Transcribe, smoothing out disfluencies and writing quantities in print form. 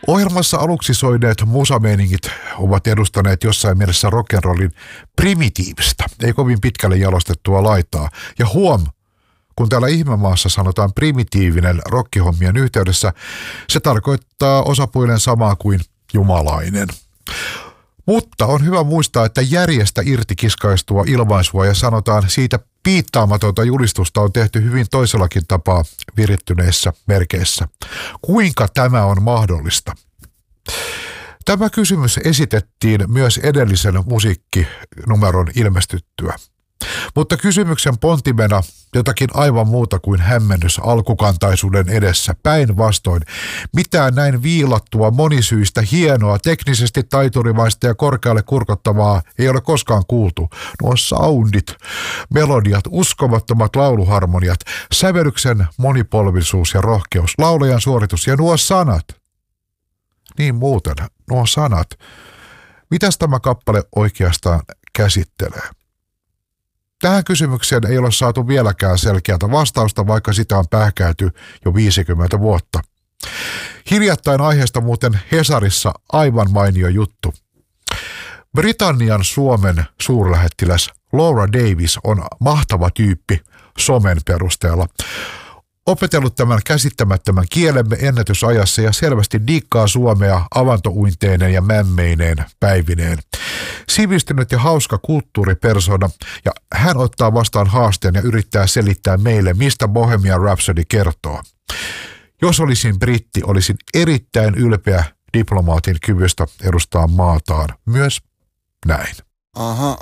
Ohjelmassa aluksi soineet musameiningit ovat edustaneet jossain mielessä rock'n'rollin primitiivistä, ei kovin pitkälle jalostettua laitaa. Ja huom, kun täällä ihmemaassa sanotaan primitiivinen rockihommien yhteydessä, se tarkoittaa osapuolen samaa kuin jumalainen. Mutta on hyvä muistaa, että järjestä irti kiskaistua ilmaisua ja sanotaan siitä piittaamatonta julistusta on tehty hyvin toisellakin tapaa virittyneissä merkeissä. Kuinka tämä on mahdollista? Tämä kysymys esitettiin myös edellisen musiikkinumeron ilmestyttyä. Mutta kysymyksen pontimena jotakin aivan muuta kuin hämmennys alkukantaisuuden edessä. Päinvastoin, mitään näin viilattua, monisyistä, hienoa, teknisesti taiturimaista ja korkealle kurkottavaa ei ole koskaan kuultu. Nuo soundit, melodiat, uskomattomat lauluharmoniat, sävellyksen monipolvisuus ja rohkeus, laulajan suoritus ja nuo sanat. Niin muuten, nuo sanat. Mitäs tämä kappale oikeastaan käsittelee? Tähän kysymykseen ei ole saatu vieläkään selkeätä vastausta, vaikka sitä on pähkäyty jo 50 vuotta. Hiljattain aiheesta muuten Hesarissa aivan mainio juttu. Britannian Suomen suurlähettiläs Laura Davis on mahtava tyyppi somen perusteella. Opetellut tämän käsittämättömän kielemme ennätysajassa ja selvästi diikkaa suomea avantouinteineen ja mämmeineen päivineen. Sivistynyt ja hauska kulttuuripersona ja hän ottaa vastaan haasteen ja yrittää selittää meille, mistä Bohemian Rhapsody kertoo. Jos olisin britti, olisin erittäin ylpeä diplomaatin kyvystä edustaa maataan. Myös näin. Aha.